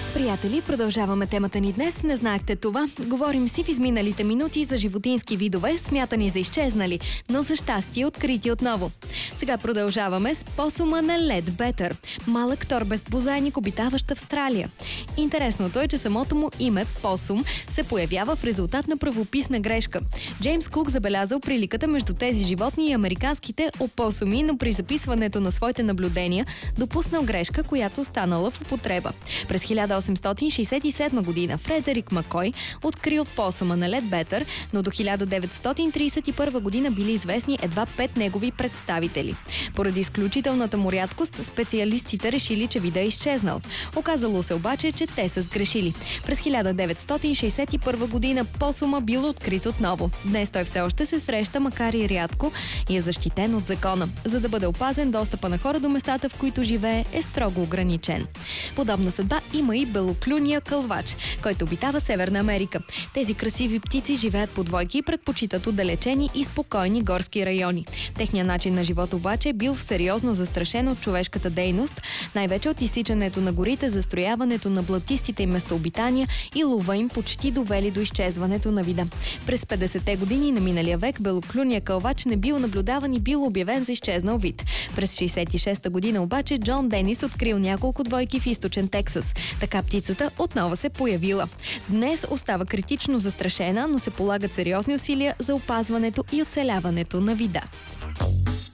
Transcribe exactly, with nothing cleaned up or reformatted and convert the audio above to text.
Приятели, продължаваме темата ни днес. Не знаехте това. Говорим си в изминалите минути за животински видове, смятани за изчезнали, но за щастие открити отново. Сега продължаваме с посума на Ледбетър. Малък торбест бозайник, обитаващ в Австралия. Интересното е, че самото му име посум се появява в резултат на правописна грешка. Джеймс Кук забелязал приликата между тези животни и американските опосуми, но при записването на своите наблюдения допуснал грешка, която станала в употреба. През хиляда осемстотин шейсет и седма година Фредерик Макой открил посума на Ледбетър, но до хиляда деветстотин тридесет и първа година били известни едва пет негови представители. Поради изключителната му рядкост, специалистите решили, че вида е изчезнал. Оказало се обаче, че те са сгрешили. През хиляда деветстотин шейсет и първа година посума бил открит отново. Днес той все още се среща, макар и рядко, и е защитен от закона. За да бъде опазен, достъпа на хора до местата, в които живее, е строго ограничен. Подобна съдба има и белоклюния кълвач, който обитава Северна Америка. Тези красиви птици живеят по двойки и предпочитат отдалечени и спокойни горски райони. Техният начин на живот обаче е бил сериозно застрашен от човешката дейност, най-вече от изсичането на горите, застрояването на блатистите им местообитания и лова им почти довели до изчезването на вида. През петдесетте години на миналия век белоклюния кълвач не бил наблюдаван и бил обявен за изчезнал вид. През шейсет и шеста година обаче Джон Денис открил няколко двойки в източен Тексас. Така птицата отново се появила. Днес остава критично застрашена, но се полагат сериозни усилия за опазването и оцеляването на вида.